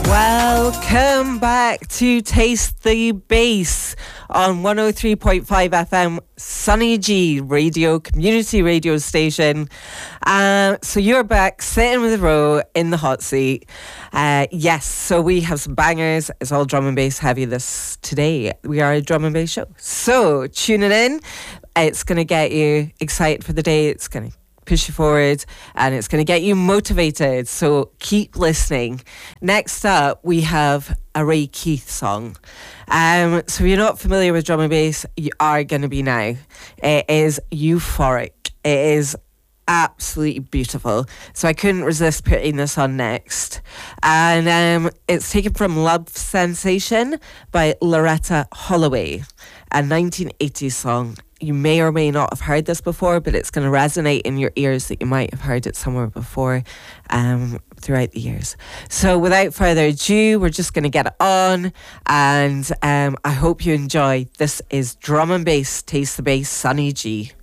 Welcome back to Taste the Bass on 103.5 FM Sunny G radio, community radio station. So you're back sitting with Ro in the hot seat. Yes, so we have some bangers. It's all drum and bass heavy this today. We are a drum and bass show. So tune it in. It's going to get you excited for the day. It's going to push you forward and it's going to get you motivated, so keep listening. Next up we have a Ray Keith song. So if you're not familiar with drum and bass, you are going to be now. It is euphoric. It is absolutely beautiful, so I couldn't resist putting this on next. And it's taken from Love Sensation by Loretta Holloway, a 1980s song. You may or may not have heard this before, but it's going to resonate in your ears that you might have heard it somewhere before throughout the years. So without further ado, we're just going to get it on, and I hope you enjoy. This is Drum and Bass, Taste the Bass, Sunny G.